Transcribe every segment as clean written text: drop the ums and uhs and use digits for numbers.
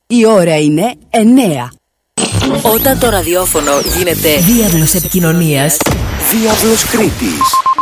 Η ώρα είναι 9. Όταν το ραδιόφωνο γίνεται διάβλος επικοινωνίας, Διάβλος Κρήτης.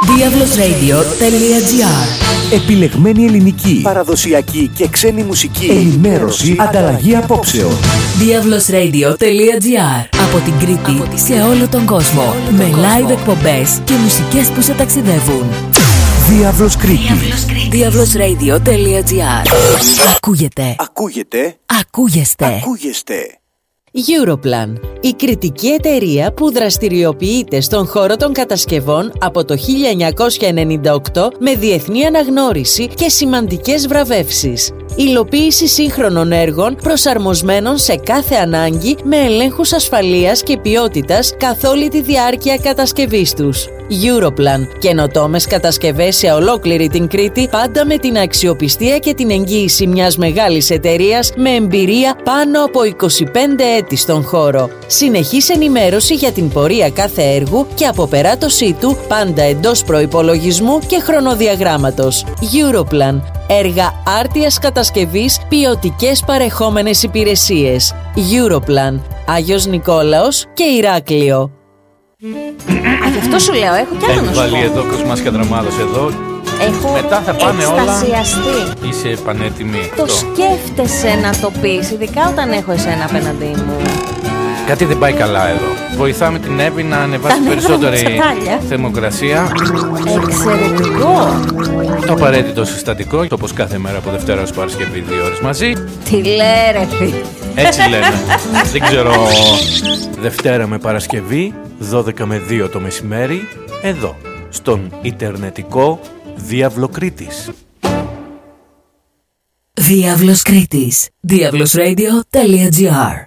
diavlosradio.gr. Επιλεγμένη ελληνική, παραδοσιακή και ξένη μουσική, ενημέρωση, ανταλλαγή απόψεων. diavlosradio.gr. Από την Κρήτη σε όλο τον κόσμο. Με live εκπομπές και μουσικές που σε ταξιδεύουν. Διάβλος Κρήτης. diavlosradio.gr. Ακούγεται. Ακούγεται. Ακούγεστε. Ακούγεστε. Europlan, η κριτική εταιρεία που δραστηριοποιείται στον χώρο των κατασκευών από το 1998 με διεθνή αναγνώριση και σημαντικές βραβεύσεις. Υλοποίηση σύγχρονων έργων προσαρμοσμένων σε κάθε ανάγκη με ελέγχους ασφαλείας και ποιότητας καθ' όλη τη διάρκεια κατασκευής τους. Europlan, καινοτόμες κατασκευές σε ολόκληρη την Κρήτη, πάντα με την αξιοπιστία και την εγγύηση μιας μεγάλης εταιρείας με εμπειρία πάνω από 25 έτη στον χώρο. Συνεχής ενημέρωση για την πορεία κάθε έργου και αποπεράτωσή του πάντα εντός προϋπολογισμού και χρονοδιαγράμματος. Europlan, έργα άρτιας κατασκευής, ποιοτικές παρεχόμενες υπηρεσίες. Europlan, Άγιος Νικόλαος και Ηράκλειο. Γι' αυτό σου λέω, έχω κι άλλο να σου πω. Βάλει εδώ κοσμάς και δραμάδος εδώ. Έχω μετά θα πάνε εκστασιαστεί. όλα. Είσαι πανέτοιμη. Το σκέφτεσαι να το πεις, ειδικά όταν έχω εσένα απέναντί μου. Κάτι δεν πάει καλά εδώ. Βοηθάμε την Εύη να ανεβάσει περισσότερη θερμοκρασία. Εξαιρετικό. Το απαραίτητο συστατικό, όπως κάθε μέρα από Δευτέρα ως Παρασκευή 2 ώρες μαζί. Τι λέει ρε φίλε. Έτσι λέμε. Δεν ξέρω. Δευτέρα με Παρασκευή, 12 με 2 το μεσημέρι, εδώ, στον ιντερνετικό Διάβλο Κρήτης. Διάβλος Κρήτης. diavlosradio.gr.